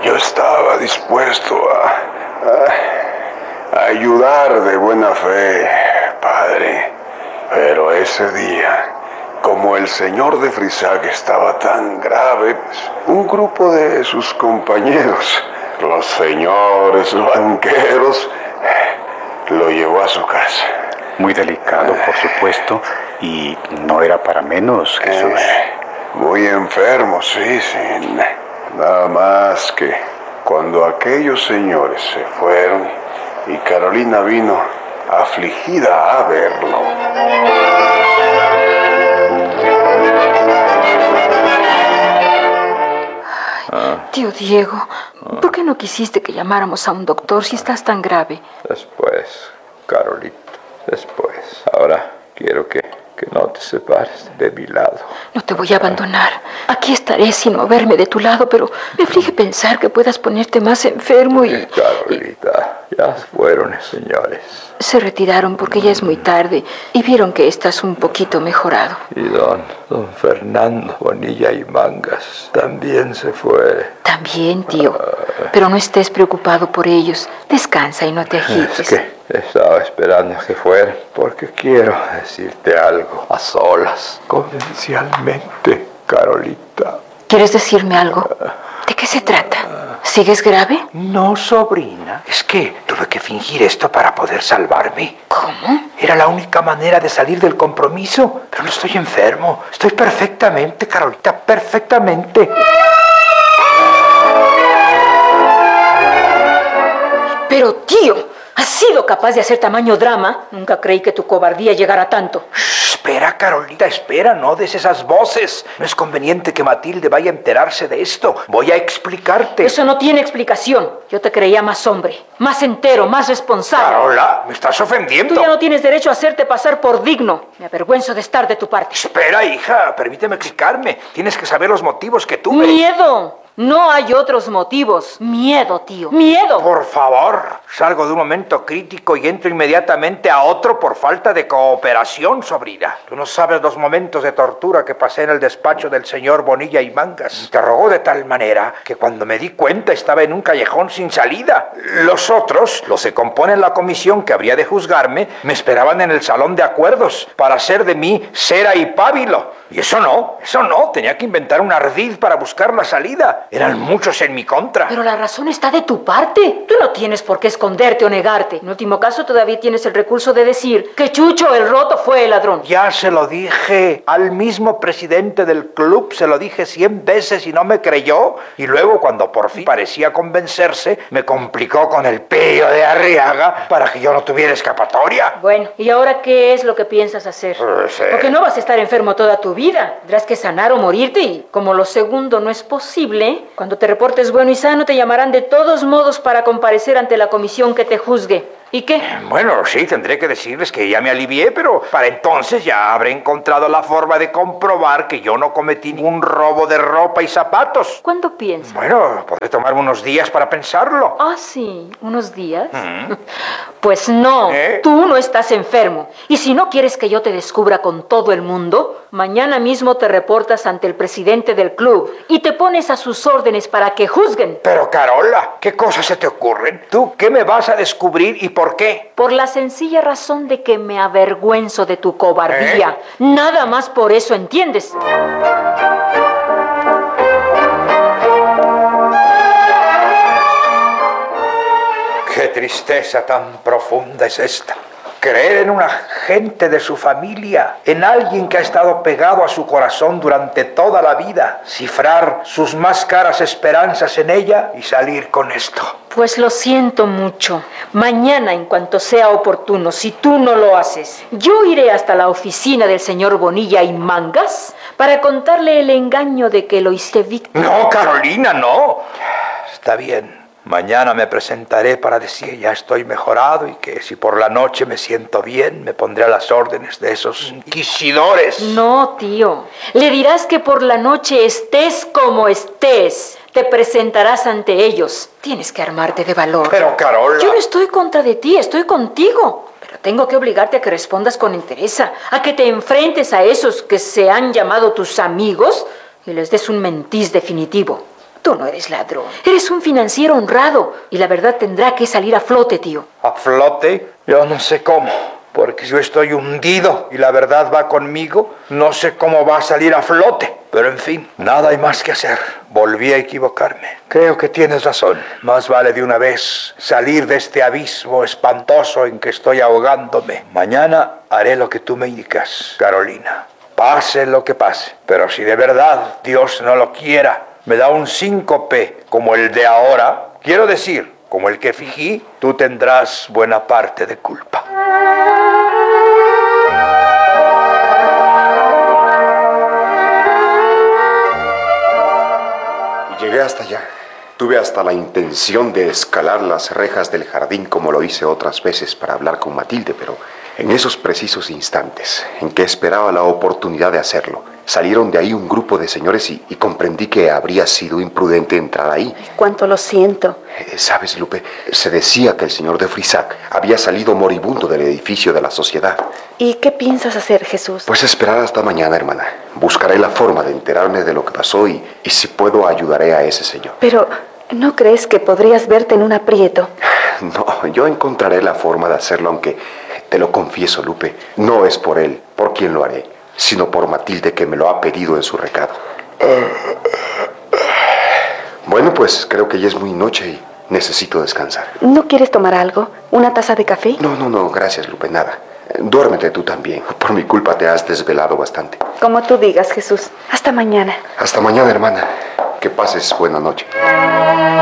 Yo estaba dispuesto a ayudar de buena fe, padre. Pero ese día, como el señor de Frisac estaba tan grave, pues, un grupo de sus compañeros, los señores banqueros, lo llevó a su casa. Muy delicado, por supuesto, y no era para menos, Jesús. Muy enfermo, sí. Nada más que cuando aquellos señores se fueron y Carolina vino afligida a verlo. Tío Diego, ¿por qué no quisiste que llamáramos a un doctor si estás tan grave? Después, Carolito, después. Ahora quiero que no te separes de mi lado. No te voy a abandonar. Aquí estaré sin moverme de tu lado, pero me aflige pensar que puedas ponerte más enfermo y... Carolita, ya fueron, señores. Se retiraron porque ya es muy tarde y vieron que estás un poquito mejorado. Y don Fernando Bonilla y Mangas también se fue. También, tío. Pero no estés preocupado por ellos. Descansa y no te agites. Es que estaba esperando que fuera porque quiero decirte algo a solas, confidencialmente, Carolita. ¿Quieres decirme algo? ¿De qué se trata? ¿Sigues grave? No, sobrina. Es que tuve que fingir esto para poder salvarme. ¿Cómo? Era la única manera de salir del compromiso. Pero no estoy enfermo. Estoy perfectamente, Carolita, perfectamente. Pero, tío, ¿has sido capaz de hacer tamaño drama? Nunca creí que tu cobardía llegara a tanto. Espera, Carolita, espera, no des esas voces. No es conveniente que Matilde vaya a enterarse de esto. Voy a explicarte. Eso no tiene explicación. Yo te creía más hombre, más entero, más responsable. Carola, me estás ofendiendo. Tú ya no tienes derecho a hacerte pasar por digno. Me avergüenzo de estar de tu parte. Espera, hija, permíteme explicarme. Tienes que saber los motivos que tuve. ¡Miedo! No hay otros motivos. Miedo, tío. ¡Miedo! Por favor, salgo de un momento crítico y entro inmediatamente a otro por falta de cooperación, sobrina. Tú no sabes los momentos de tortura que pasé en el despacho del señor Bonilla y Mangas. Me interrogó de tal manera que cuando me di cuenta estaba en un callejón sin salida. Los otros, los que componen la comisión que habría de juzgarme, me esperaban en el salón de acuerdos para hacer de mí cera y pábilo. Y eso no. Tenía que inventar un ardid para buscar la salida. Eran muchos en mi contra. Pero la razón está de tu parte. Tú no tienes por qué esconderte o negarte. En último caso, todavía tienes el recurso de decir que Chucho el Roto fue el ladrón. Ya se lo dije al mismo presidente del club, se lo dije 100 veces y no me creyó. Y luego, cuando por fin parecía convencerse, me complicó con el pillo de Arriaga para que yo no tuviera escapatoria. Bueno, ¿y ahora qué es lo que piensas hacer? Porque no vas a estar enfermo toda tu vida. Tendrás que sanar o morirte y, como lo segundo no es posible, cuando te reportes bueno y sano te llamarán de todos modos para comparecer ante la comisión que te juzgue. ¿Y qué? Bueno, sí, tendré que decirles que ya me alivié, pero para entonces ya habré encontrado la forma de comprobar que yo no cometí ningún robo de ropa y zapatos. ¿Cuándo piensas? Bueno, podré tomarme unos días para pensarlo. Ah, sí, ¿unos días? Pues no, tú no estás enfermo. Y si no quieres que yo te descubra con todo el mundo, mañana mismo te reportas ante el presidente del club y te pones a sus órdenes para que juzguen. Pero, Carola, ¿qué cosas se te ocurren? ¿Tú qué me vas a descubrir y por qué? Por la sencilla razón de que me avergüenzo de tu cobardía. Nada más por eso, ¿entiendes? Qué tristeza tan profunda es esta. Creer en una gente de su familia, en alguien que ha estado pegado a su corazón durante toda la vida, cifrar sus más caras esperanzas en ella y salir con esto. Pues lo siento mucho. Mañana, en cuanto sea oportuno, si tú no lo haces, yo iré hasta la oficina del señor Bonilla y Mangas para contarle el engaño de que lo hice víctima. No, Carolina, no. Está bien. Mañana me presentaré para decir ya estoy mejorado y que si por la noche me siento bien, me pondré a las órdenes de esos inquisidores. No, tío. Le dirás que por la noche estés como estés. Te presentarás ante ellos. Tienes que armarte de valor. Pero, Carola... Yo no estoy contra de ti, estoy contigo. Pero tengo que obligarte a que respondas con entereza, a que te enfrentes a esos que se han llamado tus amigos y les des un mentiz definitivo. Tú no eres ladrón. Eres un financiero honrado y la verdad tendrá que salir a flote, tío. ¿A flote? Yo no sé cómo, porque yo estoy hundido y la verdad va conmigo. No sé cómo va a salir a flote. Pero en fin, nada hay más que hacer. Volví a equivocarme. Creo que tienes razón. Más vale de una vez salir de este abismo espantoso en que estoy ahogándome. Mañana haré lo que tú me indicas, Carolina. Pase lo que pase. Pero si de verdad Dios no lo quiera, me da un síncope como el de ahora, quiero decir, como el que fingí, tú tendrás buena parte de culpa. Llegué hasta allá. Tuve hasta la intención de escalar las rejas del jardín como lo hice otras veces para hablar con Matilde, pero en esos precisos instantes en que esperaba la oportunidad de hacerlo, salieron de ahí un grupo de señores y comprendí que habría sido imprudente entrar ahí. Cuánto lo siento. ¿Sabes, Lupe? Se decía que el señor de Frisac había salido moribundo del edificio de la sociedad. ¿Y qué piensas hacer, Jesús? Pues esperar hasta mañana, hermana. Buscaré la forma de enterarme de lo que pasó y si puedo ayudaré a ese señor. Pero, ¿no crees que podrías verte en un aprieto? No, yo encontraré la forma de hacerlo, aunque te lo confieso, Lupe, no es por él, por quien lo haré, sino por Matilde, que me lo ha pedido en su recado. Bueno, pues creo que ya es muy noche y necesito descansar. ¿No quieres tomar algo? ¿Una taza de café? No, gracias, Lupe, nada. Duérmete tú también. Por mi culpa te has desvelado bastante. Como tú digas, Jesús. Hasta mañana. Hasta mañana, hermana. Que pases buena noche.